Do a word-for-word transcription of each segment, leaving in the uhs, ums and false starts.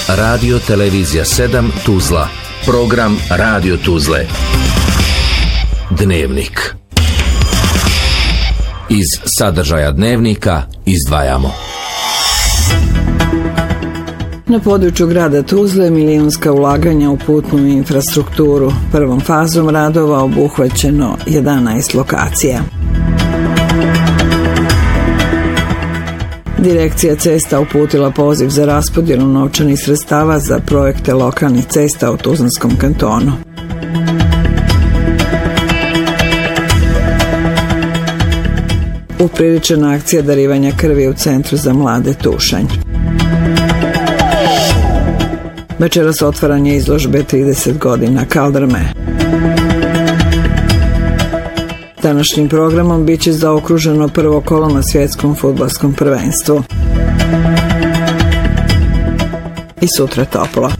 Radio Televizija sedam Tuzla. Program Radio Tuzle. Dnevnik. Iz sadržaja dnevnika izdvajamo. Na području grada Tuzle milijunska ulaganja u putnu infrastrukturu. Prvom fazom radova obuhvaćeno jedanaest lokacija. Direkcija cesta uputila poziv za raspodjelu novčanih sredstava za projekte lokalnih cesta u Tuzlanskom kantonu. Upriličena akcija darivanja krvi u Centru za mlade Tušanj. Večeras otvaranje izložbe trideset godina Kaldrme. Današnjim programom bit će zaokruženo prvo kolo na svjetskom fudbalskom prvenstvu. I sutra toplo.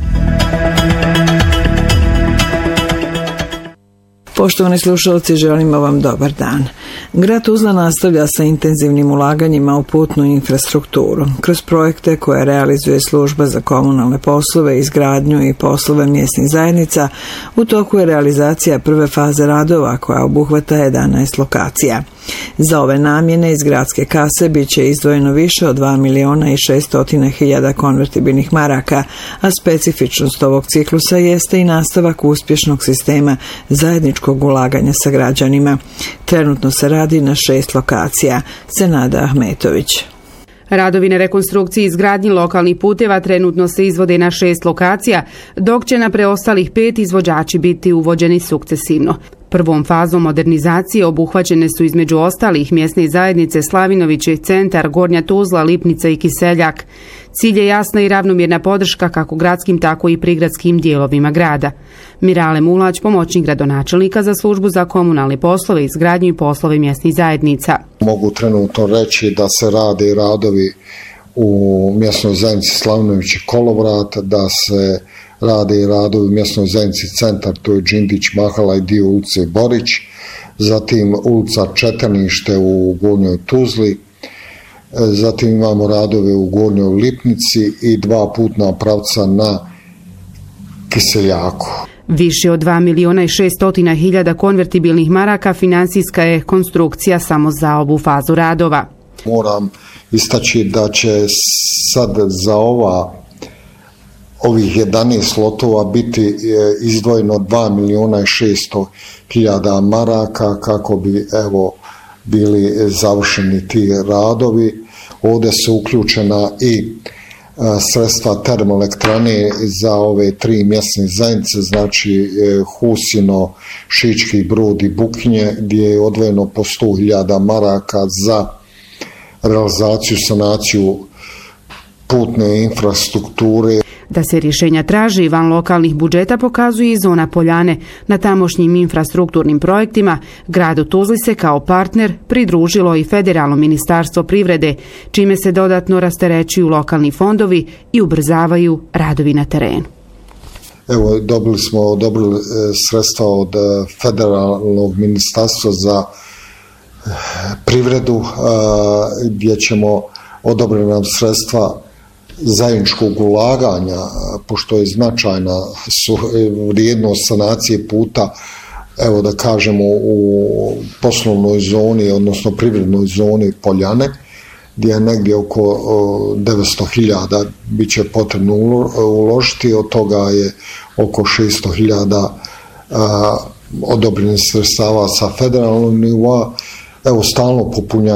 Poštovani slušalci, želimo vam dobar dan. Grad Tuzla nastavlja sa intenzivnim ulaganjima u putnu infrastrukturu. Kroz projekte koje realizuje služba za komunalne poslove, izgradnju i poslove mjesnih zajednica, u toku je realizacija prve faze radova koja obuhvata jedanaest lokacija. Za ove namjene iz gradske kase bit će izdvojeno više od dva miliona i šeststotina hiljada konvertibilnih maraka, a specifičnost ovog ciklusa jeste i nastavak uspješnog sistema zajedničkog ulaganja sa građanima. Trenutno se radi na šest lokacija. Senada Ahmetović. Radovi na rekonstrukciji i izgradnji lokalnih puteva trenutno se izvode na šest lokacija, dok će na preostalih pet izvođači biti uvođeni sukcesivno. Prvom fazom modernizacije obuhvaćene su između ostalih mjesne zajednice Slavinovići, Centar, Gornja Tuzla, Lipnica i Kiseljak. Cilj je jasna i ravnomjerna podrška kako gradskim, tako i prigradskim dijelovima grada. Mirale Mulać, pomoćnik gradonačelnika za službu za komunalne poslove, izgradnju i poslove mjesnih zajednica. Mogu trenutno reći da se rade radovi u mjesnoj zajednici Slavinović i Kolovrat, da se rade i radovi u mjesnoj zajednici Centar, to je Đindić, Mahala i dio ulice Borić, zatim ulica Četernište u Gornjoj Tuzli, zatim imamo radove u Gornjoj Lipnici i dva putna pravca na Kiseljaku. Više od dva miliona i šeststotina hiljada konvertibilnih maraka financijska je konstrukcija samo za ovu fazu radova. Moram istaći da će sad za ova ovih jedanaest lotova biti izdvojeno dva miliona i šeststo hiljada maraka kako bi evo bili završeni ti radovi. Ovdje su uključena i sredstva termoelektrane za ove tri mjesne zajednice, znači Husino, Šički Brod i Bukinje, gdje je odvojeno po sto hiljada maraka za realizaciju, sanaciju putne infrastrukture. Da se rješenja traže i van lokalnih budžeta pokazuje i zona Poljane. Na tamošnjim infrastrukturnim projektima gradu Tuzli se kao partner pridružilo i Federalno ministarstvo privrede, čime se dodatno rasterećuju lokalni fondovi i ubrzavaju radovi na terenu. Evo, dobili smo dobili sredstva od Federalnog ministarstva za privredu, gdje ćemo odobriti nam sredstva zajedničkog ulaganja, pošto je značajna su vrijednost sanacije puta, evo da kažemo u poslovnoj zoni, odnosno privrednoj zoni Poljane, gdje je negdje oko devetsto hiljada bit će potrebno uložiti, od toga je oko šesto hiljada odobrenih sredstava sa federalnog nivoa. Evo, stalno popunja